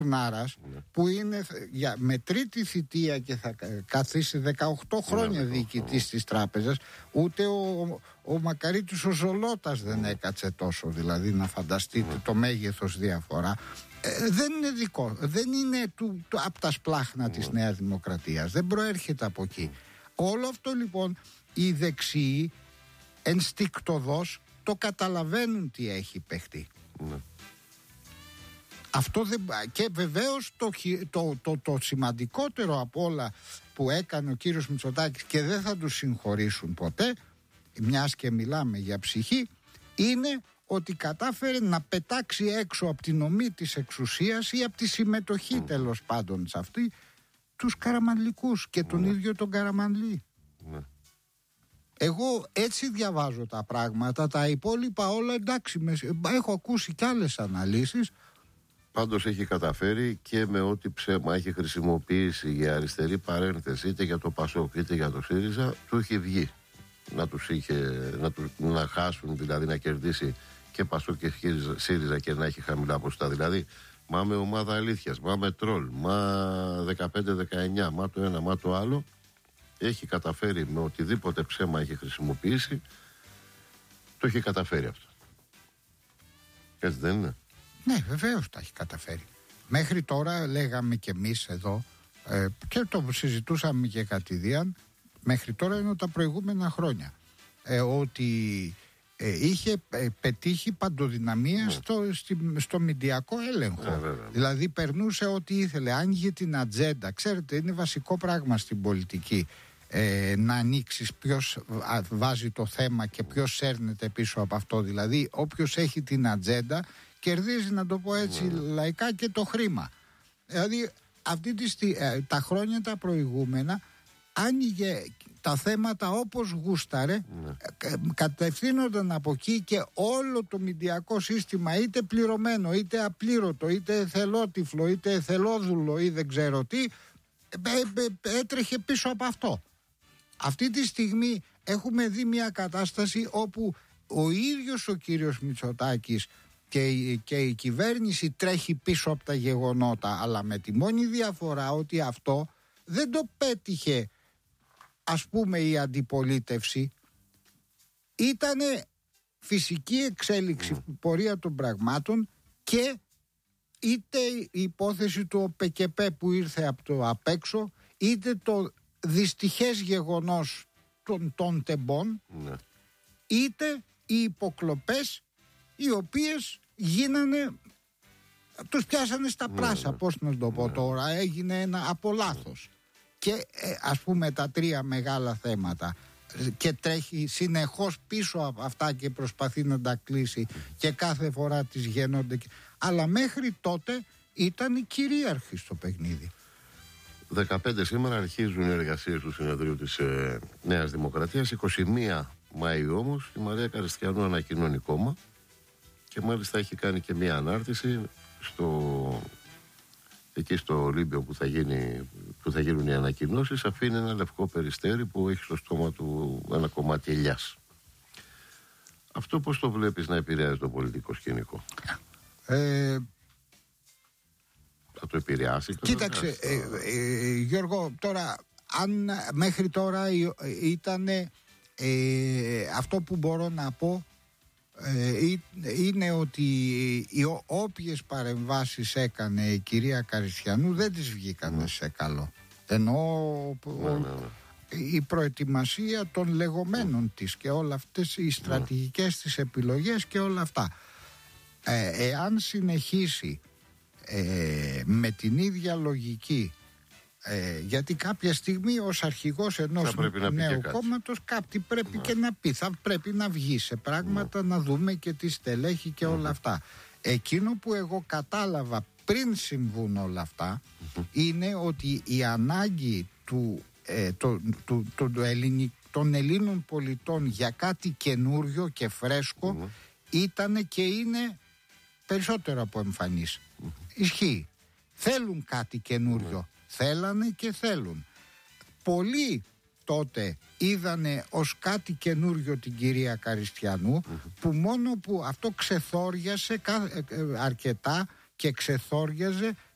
Νάρας, που είναι με τρίτη θητεία και θα καθίσει 18 χρόνια διοικητής της τράπεζας, ούτε ο Μακαρίτης ο Ζολότας δεν έκατσε τόσο, δηλαδή να φανταστείτε το μέγεθος διαφορά. Δεν είναι δικό, δεν είναι από τα σπλάχνα της Νέας Δημοκρατίας, δεν προέρχεται από εκεί. Όλο αυτό λοιπόν οι δεξιοί ενστικτωδώς το καταλαβαίνουν τι έχει παιχτεί. Αυτό δεν... Και βεβαίως το σημαντικότερο από όλα που έκανε ο κύριος Μητσοτάκης, και δεν θα τους συγχωρήσουν ποτέ, μιας και μιλάμε για ψυχή, είναι ότι κατάφερε να πετάξει έξω από την ομή της εξουσίας ή από τη συμμετοχή τέλος πάντων σε αυτή τους Καραμανλικούς και τον ίδιο τον Καραμανλή. Εγώ έτσι διαβάζω τα πράγματα. Τα υπόλοιπα όλα εντάξει, έχω ακούσει κι άλλες αναλύσεις. Πάντως έχει καταφέρει και με ό,τι ψέμα έχει χρησιμοποιήσει για αριστερή παρένθεση, είτε για το ΠΑΣΟΚ είτε για το ΣΥΡΙΖΑ, του είχε βγει να χάσουν, δηλαδή να κερδίσει και ΠΑΣΟΚ και ΣΥΡΙΖΑ και να έχει χαμηλά ποσοστά. Δηλαδή μα με ομάδα αλήθειας, μα με τρόλ, μα 15-19, μα το ένα, μα το άλλο, έχει καταφέρει με οτιδήποτε ψέμα έχει χρησιμοποιήσει, το έχει καταφέρει αυτό. Έτσι δεν είναι? Ναι, βεβαίως τα έχει καταφέρει. Μέχρι τώρα λέγαμε κι εμείς εδώ και το συζητούσαμε και κατηδίαν, μέχρι τώρα είναι τα προηγούμενα χρόνια, ότι είχε πετύχει παντοδυναμία στο μηντιακό έλεγχο. Δηλαδή περνούσε ό,τι ήθελε, άνοιγε την ατζέντα. Ξέρετε, είναι βασικό πράγμα στην πολιτική να ανοίξεις ποιος βάζει το θέμα και ποιος σέρνεται πίσω από αυτό. Δηλαδή όποιος έχει την ατζέντα κερδίζει, να το πω έτσι λαϊκά, και το χρήμα. Δηλαδή τα χρόνια τα προηγούμενα άνοιγε τα θέματα όπως γούσταρε, κατευθύνονταν από εκεί και όλο το μηντιακό σύστημα, είτε πληρωμένο είτε απλήρωτο, είτε εθελότυφλο είτε εθελόδουλο ή δεν ξέρω τι, έτρεχε πίσω από αυτό. Αυτή τη στιγμή έχουμε δει μια κατάσταση όπου ο ίδιος ο κύριος Μητσοτάκης και η κυβέρνηση τρέχει πίσω από τα γεγονότα, αλλά με τη μόνη διαφορά ότι αυτό δεν το πέτυχε, ας πούμε, η αντιπολίτευση. Ήτανε φυσική εξέλιξη πορεία των πραγμάτων, και είτε η υπόθεση του ΟΠΕΚΕΠΕ που ήρθε από το απ' έξω, είτε το δυστυχές γεγονός των τεμπών, είτε οι υποκλοπές οι οποίες γίνανε, τους πιάσανε στα πράσα, πώς να το πω τώρα, έγινε ένα από λάθος. Και ας πούμε τα τρία μεγάλα θέματα, και τρέχει συνεχώς πίσω από αυτά και προσπαθεί να τα κλείσει και κάθε φορά τις γίνονται, αλλά μέχρι τότε ήταν οι κυρίαρχοι στο παιχνίδι. 15 σήμερα αρχίζουν οι εργασίες του συνεδρίου της Νέας Δημοκρατίας. 21 Μαΐου όμως η Μαρία Καριστιανού ανακοινώνει κόμμα, και μάλιστα έχει κάνει και μία ανάρτηση εκεί στο Ολύμπιο που θα γίνουν οι ανακοινώσεις. Αφήνει ένα λευκό περιστέρι που έχει στο στόμα του ένα κομμάτι ελιάς. Αυτό πώς το βλέπεις να επηρεάζει το πολιτικό σκηνικό? Θα το επηρεάσει? Κοίταξε, Γιώργο, τώρα αν μέχρι τώρα ήταν αυτό που μπορώ να πω είναι ότι οι όποιες παρεμβάσεις έκανε η κυρία Καριστιανού δεν τις βγήκανε σε καλό. Ενώ η προετοιμασία των λεγόμενων της και όλα αυτές οι στρατηγικές της επιλογές και όλα αυτά, εάν συνεχίσει με την ίδια λογική, γιατί κάποια στιγμή ως αρχηγός ενός νέου κόμματος κάτι πρέπει και να πει, θα πρέπει να βγει σε πράγματα, να δούμε και τι στελέχη και όλα αυτά. Εκείνο που εγώ κατάλαβα πριν συμβούν όλα αυτά είναι ότι η ανάγκη των Ελλήνων πολιτών για κάτι καινούριο και φρέσκο ήταν και είναι περισσότερο από εμφανής. Ισχύει. Θέλουν κάτι καινούριο. Θέλανε και θέλουν. Πολλοί τότε είδανε ως κάτι καινούριο την κυρία Καριστιανού, που μόνο που αυτό ξεθόριασε αρκετά, και ξεθόριαζε